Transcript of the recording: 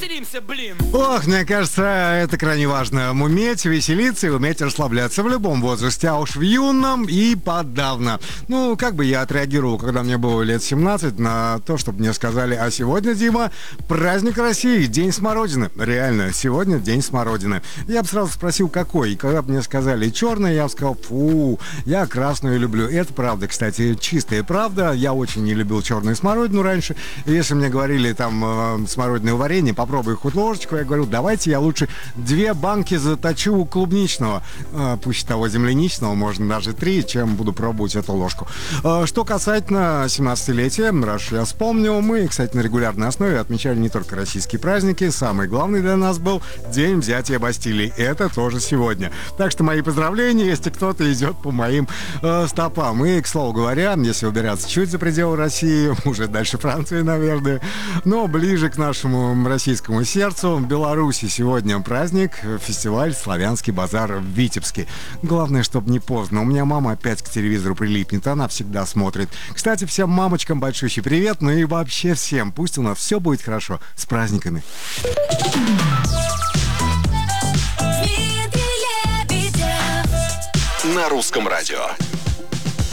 повеселимся, блин. Ох, мне кажется, это крайне важно. Уметь веселиться и уметь расслабляться в любом возрасте, а уж в юном и подавно. Ну, как бы я отреагировал, когда мне было лет 17, на то, чтобы мне сказали: а сегодня, Дима, праздник России, День смородины. Реально, сегодня День смородины. Я бы сразу спросил, какой. И когда бы мне сказали черный, я бы сказал: фу, я красную люблю. И это правда, кстати, чистая правда. Я очень не любил черную смородину раньше. И если мне говорили там смородиное варенье, попробуй хоть ложечку, я говорю: давайте я лучше 2 банки заточу клубничного, пусть того земляничного, можно даже 3, чем буду пробовать эту ложку. Что касательно 17-летия, раз я вспомнил, мы, кстати, на регулярной основе отмечали не только российские праздники. Самый главный для нас был День взятия Бастилии. Это тоже сегодня. Так что мои поздравления, если кто-то идет по моим стопам. И, к слову говоря, если убираться чуть за пределы России, уже дальше Франции, наверное, но ближе к нашему российскому сердцу, в Беларуси сегодня праздник, фестиваль «Славянский базар» в Витебске. Главное, чтобы не поздно. У меня мама опять к телевизору прилипнет, она всегда смотрит. Кстати, всем мамочкам большущий привет, ну и вообще всем. Пусть у нас все будет хорошо. С праздниками! На русском радио.